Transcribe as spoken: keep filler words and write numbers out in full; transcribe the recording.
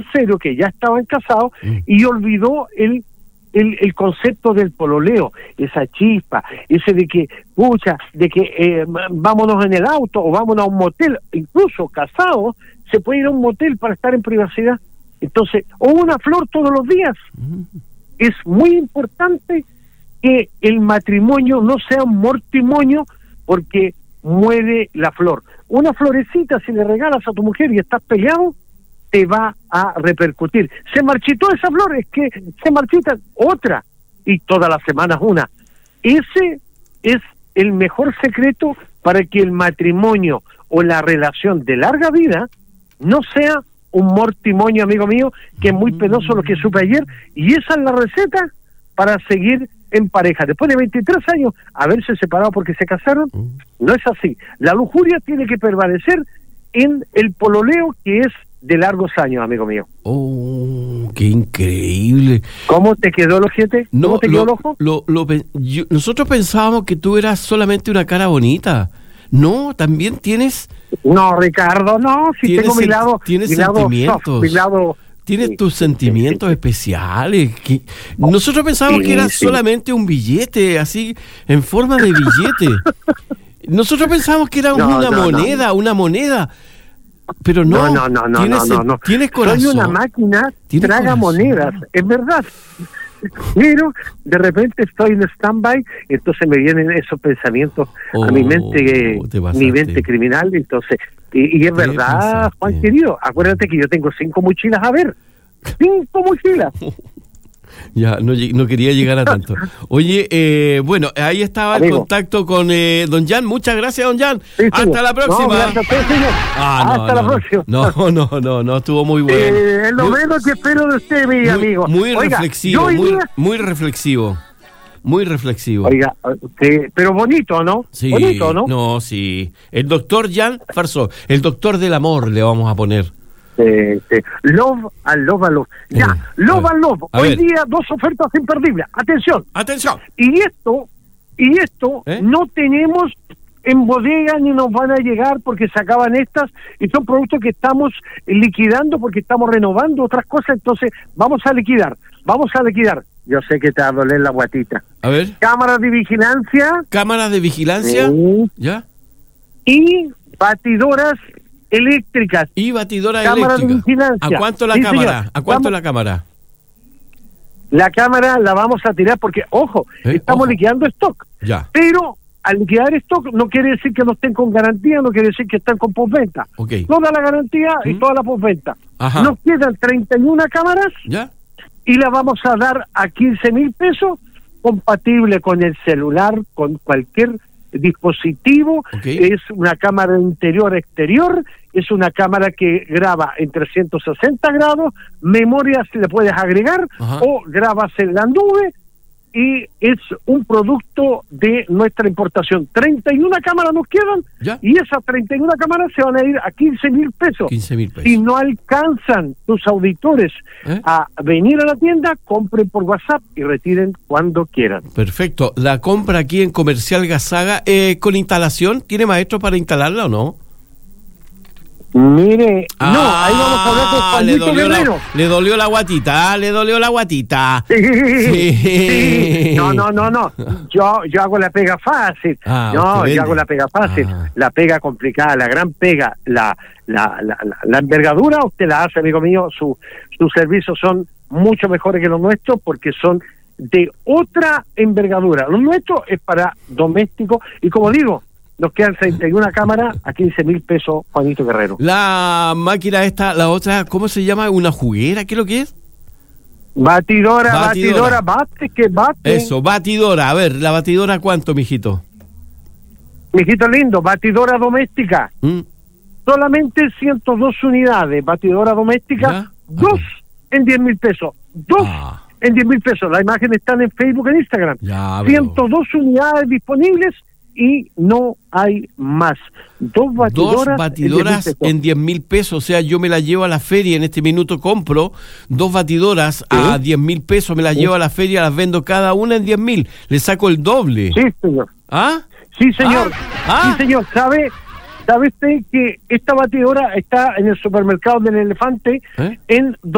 serio, que ya estaban casados, mm. y olvidó el, el el concepto del pololeo, esa chispa, ese de que, pucha, de que eh, vámonos en el auto o vámonos a un motel, incluso casados, se puede ir a un motel para estar en privacidad. Entonces, o una flor todos los días. Mm. Es muy importante que el matrimonio no sea un mortimonio, porque muere la flor. Una florecita, si le regalas a tu mujer y estás peleado, te va a repercutir. Se marchitó esa flor, es que se marchita otra, y todas las semanas una. Ese es el mejor secreto para que el matrimonio o la relación de larga vida no sea un mortimonio, amigo mío, que es muy penoso lo que supe ayer, y esa es la receta para seguir en pareja. Después de veintitrés años, haberse separado porque se casaron, no es así. La lujuria tiene que prevalecer en el pololeo, que es de largos años, amigo mío. ¡Oh, qué increíble! ¿Cómo te quedó el ojete? ¿Cómo no, te lo, quedó el ojo? Lo, lo, yo, nosotros pensábamos que tú eras solamente una cara bonita. No, también tienes... No, Ricardo, no, si tengo mi lado... Tienes mi sentimientos. Lado soft, mi lado... Tienes sí, tus sentimientos sí, sí. especiales. Que nosotros pensábamos sí, que eras sí. solamente un billete, así, en forma de billete. Nosotros pensábamos que era no, una no, moneda, no. una moneda. Pero no, no, no, no, tienes, no, no, no. tienes corazón. Soy una máquina, traga corazón. monedas, es verdad. Pero de repente estoy en stand-by, entonces me vienen esos pensamientos oh, a mi mente, mi mente criminal, entonces... Y, y es verdad, Juan querido, acuérdate que yo tengo cinco mochilas a ver, cinco mochilas. Ya, no, no quería llegar a tanto. Oye, eh, bueno, ahí estaba Amigo. el contacto con eh, don Jan. Muchas gracias, don Jan. Sí, Hasta la próxima. No, gracias a usted, señor. Ah, no, Hasta no, la próxima. No, no, no, no, estuvo muy bueno. Eh, es lo muy, menos que espero de usted, mi muy, amigo. Muy Oiga, reflexivo, muy, iría... muy reflexivo. Muy reflexivo. Oiga, eh, pero bonito, ¿no? Sí, bonito, ¿no? No, sí. El doctor Jan Farsó, el doctor del amor le vamos a poner. Eh, eh, love and love and love. Ya, eh, love and love. Hoy ver. día dos ofertas imperdibles. Atención. Atención. Y esto, y esto ¿Eh? no tenemos en bodega ni nos van a llegar porque se acaban estas y son productos que estamos liquidando porque estamos renovando otras cosas. Entonces vamos a liquidar, vamos a liquidar. Yo sé que te va a doler la guatita. A ver. Cámaras de vigilancia. Cámaras de vigilancia. Sí. ¿Ya? Y batidoras eléctricas. Y batidoras cámaras eléctricas. De vigilancia. ¿A cuánto la sí, cámara? Señor. ¿A cuánto vamos, la cámara? La cámara la vamos a tirar porque, ojo, ¿Eh? estamos ojo. liquidando stock. Ya. Pero al liquidar stock no quiere decir que no estén con garantía, no quiere decir que están con postventa. Okay. Toda la garantía ¿Mm? y toda la postventa. Nos quedan treinta y una cámaras. ¿Ya? Y la vamos a dar a quince mil pesos, compatible con el celular, con cualquier dispositivo. Okay. Es una cámara interior-exterior, es una cámara que graba en trescientos sesenta grados, memoria si le puedes agregar, Ajá. o grabas en la nube, y es un producto de nuestra importación. treinta y una cámaras nos quedan, ¿Ya? y esas treinta y una cámaras se van a ir a quince mil pesos. quince mil pesos. Si no alcanzan tus auditores ¿Eh? a venir a la tienda, compren por WhatsApp y retiren cuando quieran. Perfecto. La compra aquí en Comercial Gazaga, eh, ¿con instalación? ¿Tiene maestro para instalarla o no? Mire, ah, no, ahí vamos a hablar con Juanito Guerrero. La, le dolió la guatita, le dolió la guatita. Sí, sí. sí. No, no, no, no. Yo, yo hago la pega fácil. Ah, no, yo hago la pega fácil. Ah. La pega complicada, la gran pega, la, la, la, la, la envergadura, usted la hace, amigo mío. Su, sus servicios son mucho mejores que los nuestros porque son de otra envergadura. Lo nuestro es para domésticos y, como digo, nos quedan treinta y una cámaras a quince mil pesos, Juanito Guerrero. La máquina esta, la otra, ¿cómo se llama? ¿Una juguera? ¿Qué es lo que es? Batidora, batidora, batidora bate, que bate. Eso, batidora. A ver, ¿la batidora cuánto, mijito? Mijito lindo, batidora doméstica. ¿Mm? Solamente ciento dos unidades, batidora doméstica, ¿Ya? dos ah. en diez mil pesos. Dos ah. en diez mil pesos. Las imágenes están en Facebook e Instagram. Ya, ciento dos unidades disponibles. Y no hay más. Dos batidoras, dos batidoras en diez mil pesos. O sea, yo me la llevo a la feria, en este minuto compro dos batidoras ¿Sí? a diez mil pesos, me las ¿Sí? llevo a la feria, las vendo cada una en diez mil. Le saco el doble. Sí, señor. ¿Ah? Sí, señor. ¿Ah? Sí, señor. ¿Sabe, ¿Sabe usted que esta batidora está en el supermercado del Elefante ¿Eh? en